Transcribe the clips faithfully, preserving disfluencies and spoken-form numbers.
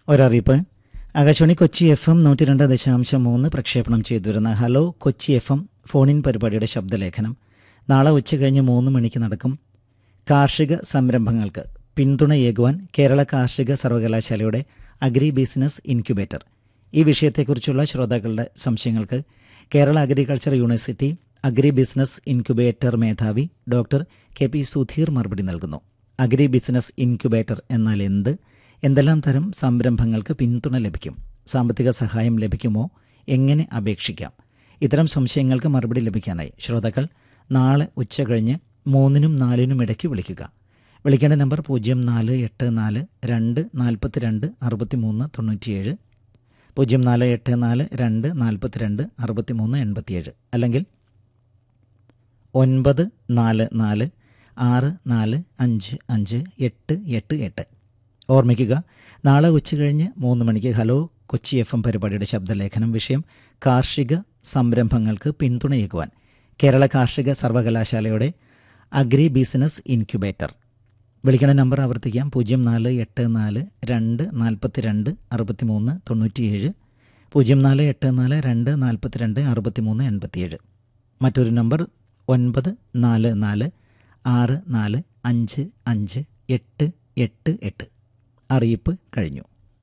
ഒരറിയിപ്പ്. Akashvani Kochi F M നൂറ്റി രണ്ട് ദശാംശം മൂന്ന് പ്രക്ഷേപണം ചെയ്തു വരുന്ന ഹലോ കൊച്ചി എഫ് എം ഫോണിൻ പരിപാടിയുടെ ശബ്ദലേഖനം നാളെ ഉച്ചകഴിഞ്ഞ് മൂന്ന് മണിക്ക് നടക്കും. കാർഷിക സംരംഭങ്ങൾക്ക് പിന്തുണയേകുവാൻ കേരള കാർഷിക സർവകലാശാലയുടെ അഗ്രി ബിസിനസ് ഇൻക്യുബേറ്റർ. ഈ വിഷയത്തെക്കുറിച്ചുള്ള ശ്രോതാക്കളുടെ സംശയങ്ങൾക്ക് Kerala agriculture university agri business incubator മേധാവി ഡോക്ടർ കെ പി സുധീർ മറുപടി നൽകുന്നു. അഗ്രി ബിസിനസ് ഇൻക്യുബേറ്റർ എന്നാൽ എന്ത്? എന്തെല്ലാം തരം സംരംഭങ്ങൾക്ക് പിന്തുണ ലഭിക്കും? സാമ്പത്തിക സഹായം ലഭിക്കുമോ? എങ്ങനെ അപേക്ഷിക്കാം? ഇത്തരം സംശയങ്ങൾക്ക് മറുപടി ലഭിക്കാനായി ശ്രോതാക്കൾ നാളെ ഉച്ചകഴിഞ്ഞ് മൂന്നിനും നാലിനും ഇടയ്ക്ക് വിളിക്കുക. വിളിക്കേണ്ട നമ്പർ പൂജ്യം നാല് എട്ട് നാല് രണ്ട് നാൽപ്പത്തി രണ്ട് അറുപത്തി മൂന്ന് തൊണ്ണൂറ്റിയേഴ്, പൂജ്യം നാല് എട്ട് നാല് രണ്ട് നാൽപ്പത്തി രണ്ട് അറുപത്തി മൂന്ന് എൺപത്തിയേഴ്, അല്ലെങ്കിൽ ഒൻപത് നാല് നാല് ആറ് നാല് അഞ്ച് അഞ്ച് എട്ട് എട്ട് എട്ട്. ഓർമ്മിക്കുക, നാളെ ഉച്ചകഴിഞ്ഞ് മൂന്ന് മണിക്ക് ഹലോ കൊച്ചി എഫ് എം പരിപാടിയുടെ ശബ്ദലേഖനം. വിഷയം കാർഷിക സംരംഭങ്ങൾക്ക് പിന്തുണയേകുവാൻ കേരള കാർഷിക സർവകലാശാലയുടെ അഗ്രി ബിസിനസ് ഇൻക്യുബേറ്റർ. വിളിക്കണ നമ്പർ ആവർത്തിക്കാം. പൂജ്യം നാല് എട്ട് നാല് രണ്ട് നാൽപ്പത്തി രണ്ട് അറുപത്തി മൂന്ന് തൊണ്ണൂറ്റിയേഴ്, പൂജ്യം നാല് എട്ട് നാല് രണ്ട് നാൽപ്പത്തി രണ്ട് അറുപത്തി മൂന്ന് എൺപത്തിയേഴ്. മറ്റൊരു നമ്പർ ഒൻപത് നാല് നാല് ആറ് നാല് അഞ്ച് അഞ്ച് എട്ട് എട്ട് എട്ട്. അറിയിപ്പ് കഴിഞ്ഞു.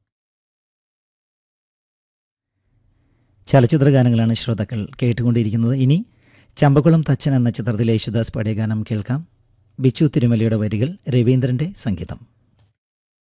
ചലച്ചിത്ര ഗാനങ്ങളാണ് ശ്രോതാക്കൾ കേട്ടുകൊണ്ടിരിക്കുന്നത്. ഇനി ചമ്പക്കുളം തച്ചൻ എന്ന ചിത്രത്തിലെ യേശുദാസ് പാടിയ ഗാനം കേൾക്കാം. ബിച്ചു തിരുമലയുടെ വരികൾ, രവീന്ദ്രൻ്റെ സംഗീതം.